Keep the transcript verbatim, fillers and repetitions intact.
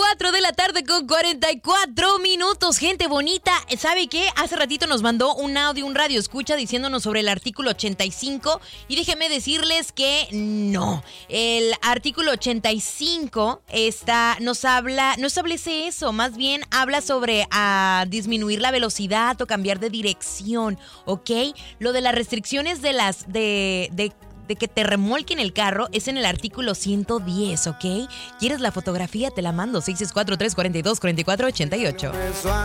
cuatro de la tarde con cuarenta y cuatro minutos. Gente bonita, ¿sabe qué? Hace ratito nos mandó un audio, un radio escucha diciéndonos sobre el artículo ochenta y cinco y déjenme decirles que no. El artículo ochenta y cinco está, nos habla, no establece eso, más bien habla sobre a disminuir la velocidad o cambiar de dirección, ¿ok? Lo de las restricciones de las, de, de de que te remolquen el carro es en el artículo ciento diez, ¿ok? ¿Quieres la fotografía? Te la mando. seis seis cuatro, tres cuatro dos, cuatro cuatro ocho ocho.